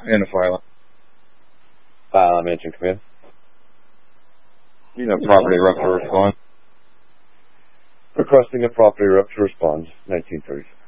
And a filer. File I mentioned, come in. You know, property rep to respond. Requesting a property rep to respond, 1930.